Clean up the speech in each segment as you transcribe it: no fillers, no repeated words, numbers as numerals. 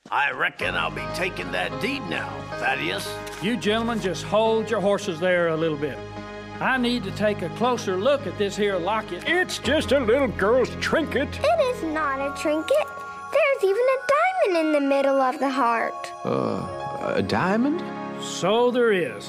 I reckon I'll be taking that deed now, Thaddeus. You gentlemen just hold your horses there a little bit. I need to take a closer look at this here locket. It's just a little girl's trinket. It is not a trinket. There's even a diamond in the middle of the heart. A diamond? So there is.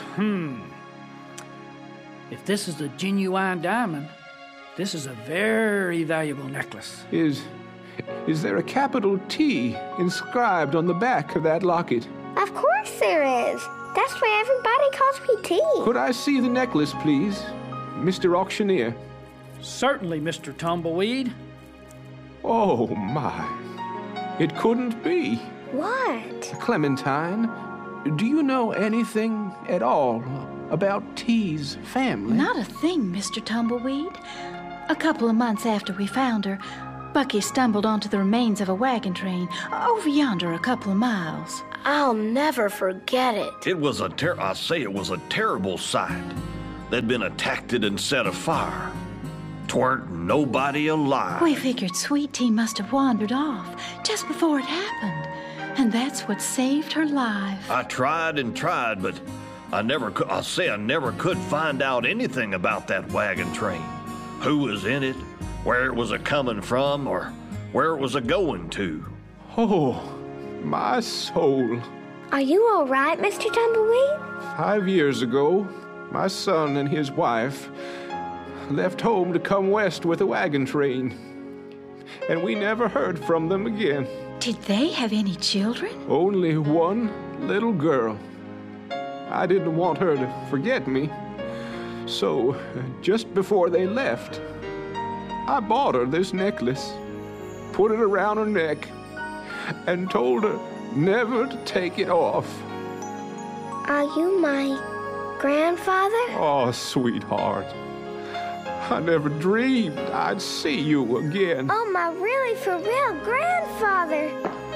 If this is a genuine diamond, this is a very valuable necklace. Is there a capital T inscribed on the back of that locket? Of course there is. That's why everybody calls me T. Could I see the necklace, please, Mr. Auctioneer? Certainly, Mr. Tumbleweed. Oh, my. It couldn't be. What? Clementine, do you know anything at all about T's family? Not a thing, Mr. Tumbleweed. A couple of months after we found her, Bucky stumbled onto the remains of a wagon train over yonder a couple of miles. I'll never forget it. It was a terrible sight. They'd been attacked and set afire. 'Tweren't nobody alive. We figured Sweet Tea must have wandered off just before it happened, and that's what saved her life. I tried and tried, but I never could find out anything about that wagon train. Who was in it, where it was a-coming from, or where it was a-going to. Oh, my soul. Are you all right, Mr. Tumbleweed? 5 years ago, my son and his wife left home to come west with a wagon train, and we never heard from them again. Did they have any children? Only one little girl. I didn't want her to forget me, so just before they left, I bought her this necklace, put it around her neck, and told her never to take it off. Are you my grandfather? Oh, sweetheart, I never dreamed I'd see you again. Oh, my really for real grandfather.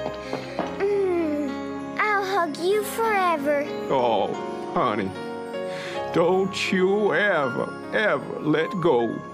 I'll hug you forever. Oh, honey, don't you ever let go.